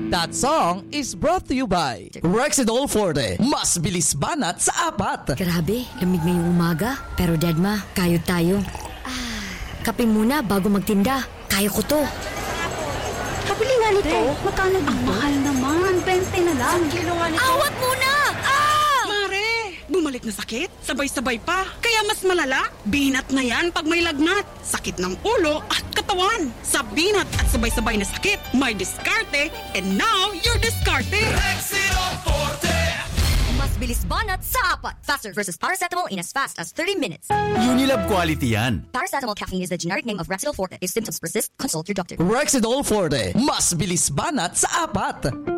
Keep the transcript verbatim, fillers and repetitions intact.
That song is brought to you by Rexidol Forte. Mas bilis banat sa apat. Grabe, lamig ngayong umaga. Pero Dedma, kayod tayo. Ah, kape muna bago magtinda. Kaya ko to. Pabili nga nito. Magkano dito? Ang mahal naman. twenty na lang. Ang kilo nga nito. Awat muna! Ah! Mare, bumalik na sakit? Sabay-sabay pa. Kaya mas malala, binat na yan pag may lagnat. Sakit ng ulo at katawan. Sa binat at sabay-sabay na sakit, may diskarte. And now, you're diskarte. Rexidol Forte. Mas bilis banat sa apat. Faster versus paracetamol in as fast as thirty minutes. Unilab quality yan. Paracetamol caffeine is the generic name of Rexidol Forte. If symptoms persist, consult your doctor. Rexidol Forte. Mas bilis banat sa apat.